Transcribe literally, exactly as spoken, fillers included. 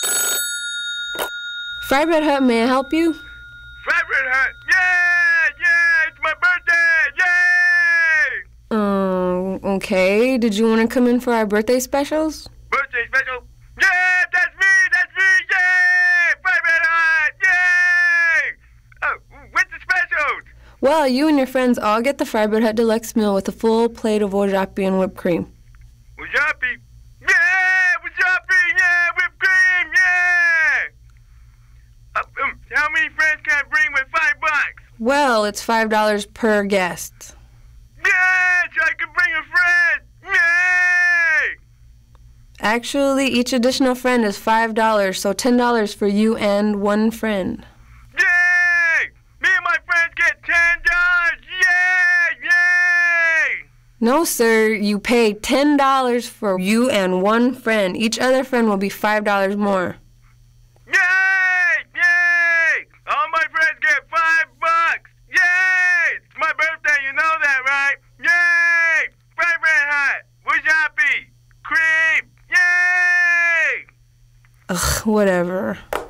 Fry Bread Hut, may I help you? Fry Bread Hut! Yeah! Yeah! It's my birthday! Yay! Um, okay. Did you want to come in for our birthday specials? Birthday special? Yeah! That's me! That's me! Yay! Fry Bread Hut! Yay! Oh, what's the specials? Well, you and your friends all get the Fry Bread Hut Deluxe meal with a full plate of wasabi and whipped cream. Wasabi? Yeah! Wasabi! Yeah! Whipped cream! Yeah! Uh, um, how many friends can I bring with five bucks? Well, it's five dollars per guest. Yes! I can bring a friend! Yay! Actually, each additional friend is five dollars, so ten dollars for you and one friend. Yay! Me and my friends get ten dollars! Yay! Yay! No, sir. You pay ten dollars for you and one friend. Each other friend will be five dollars more. Yay! Yay! All my friends get five bucks! Yay! It's my birthday, you know that, right? Yay! Fry Bread Hut! Wasabi! Cream! Yay! Ugh, whatever.